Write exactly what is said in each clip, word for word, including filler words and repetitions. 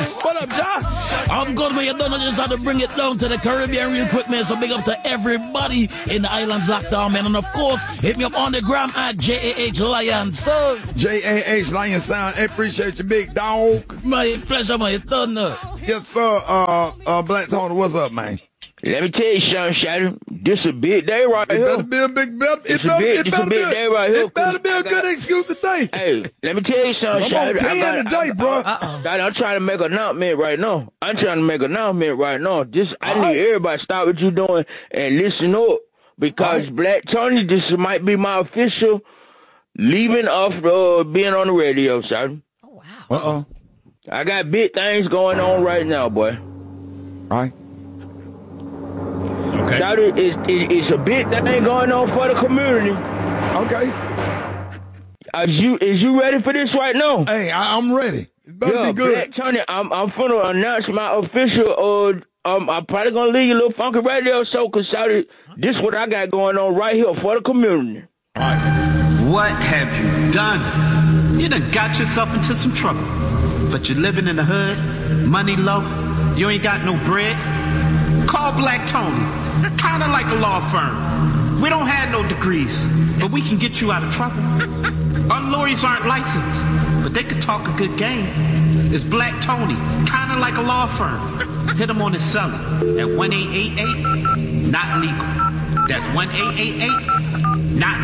What up, John? I'm good, man. You don't know, just have to bring it down to the Caribbean real quick, man. So big up to everybody in the islands locked down, man. And of course, hit me up on the gram at J A H Lion Sound. J A H Lion Sound. I appreciate you, big dog. My pleasure, man. You don't know. Yes, sir. Uh, uh, Black Tony, what's up, man? Let me tell you something, Shadow. This a big day right it here. It better be a big better. It it's better, a big, it better a be big a, day right here. It better be a good got, excuse today. Hey, let me tell you something, I'm Shadow. on ten got, today, I, bro. Uh-oh. I'm trying to make an announcement right now. I'm trying to make an announcement right now. Just, I All need right. everybody to stop what you doing and listen up. Because right. Black Tony, this might be my official leaving off uh, being on the radio, Shadow. Oh, wow. Uh-oh. I got big things going on right now, boy. All right. Okay. Shadow, it's, it's a big thing going on for the community. Okay. Is you is you ready for this right now? Hey, I, I'm ready. It better Yeah, be good. Black Tony, I'm I'm finna announce my official. Uh, um, I'm probably gonna leave you a little funky radio show, cause Shawty, this what I got going on right here for the community. All right. What have you done? You done got yourself into some trouble, but you're living in the hood, money low, you ain't got no bread. Call Black Tony, kinda like a law firm. We don't have no degrees, but we can get you out of trouble. Our lawyers aren't licensed, but they can talk a good game. It's Black Tony, kinda like a law firm. Hit him on his celly at one eight eight eight, not legal. That's one eight eight eight, not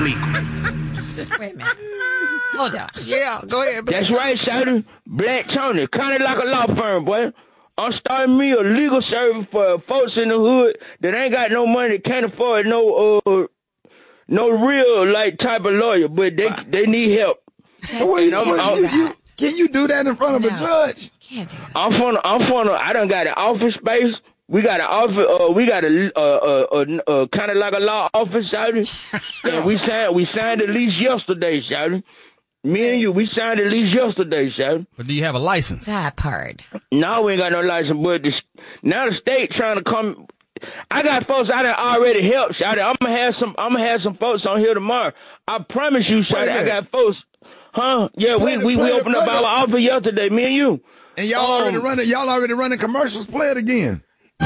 legal. Wait a minute. Hold on. Yeah, go ahead. That's right, Shawty. Black Tony, kinda like a law firm, boy. I'm starting me a legal service for folks in the hood that ain't got no money, can't afford no uh no real like type of lawyer, but they they need help. Wait, I'm, wait, I'm, you, you, can you do that in front of No. a judge? Can't do that. I'm from I'm from I done got an office space. We got an office. Uh, we got a uh uh, uh, uh kind of like a law office, Shawty. And we signed we signed the lease yesterday, Shawty. Me and you, we signed the lease yesterday, Shawty. But do you have a license? That part. No, we ain't got no license, but the, now the state trying to come. I got folks I done already helped, Shawty. I'm gonna have some. I'm gonna have some folks on here tomorrow. I promise you, Shawty. I got folks. Huh? Yeah, Play we the- we, play we the- opened up play our the- office yesterday. Me and you. And y'all Um, already running. Y'all already running commercials. Play it again.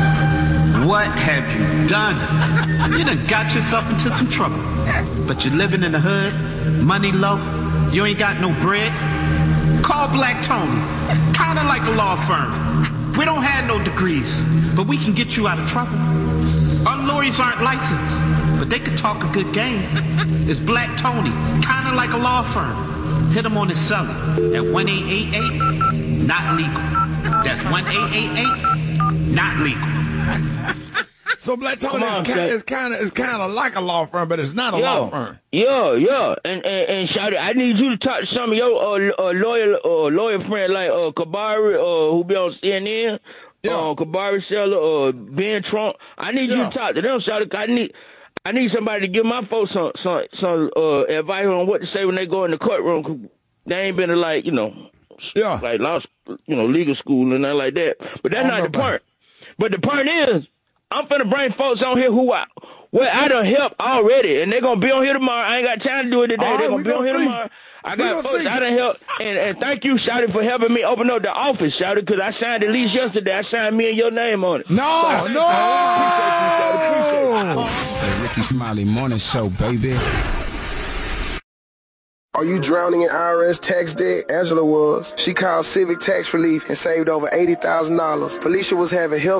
What have you done? You done got yourself into some trouble, but you're living in the hood, money low, you ain't got no bread. Call Black Tony, kinda like a law firm. We don't have no degrees, but we can get you out of trouble. Our lawyers aren't licensed, but they can talk a good game. It's Black Tony, kinda like a law firm. Hit him on his celly at one eight eight eight, not legal. That's one eight eight eight, not legal. So Black Tony Come on, is kind, Black. is kind of is kind of like a law firm, but it's not a law firm. Yeah, yeah, and and, and Shawty, I need you to talk to some of your uh, uh, lawyer uh, lawyer friends like uh, Kabari, uh, who be on C N N, Yeah. uh, Kabari Seller, uh, Ben Trump. I need you Yeah. to talk to them, Shawty. I need I need somebody to give my folks some some some uh, advice on what to say when they go in the courtroom. 'Cause they ain't been to like you know, Yeah. like law, you know, legal school and nothing like that. But that's I not know the about point. But the point is, I'm finna bring folks on here who I, well, I done helped already, and they're gonna be on here tomorrow. I ain't got time to do it today. All They're right, gonna we be on gonna here see. tomorrow. I We got gonna folks see. I done helped, and, and thank you, Shawty, for helping me open up the office, Shawty, because I signed the lease yesterday. I signed me and your name on it. No, I- no. I appreciate you, Shawty. Appreciate you. The Ricky Smiley Morning Show, baby. Are you drowning in I R S tax debt? Angela was. She called Civic Tax Relief and saved over eighty thousand dollars. Felicia was having health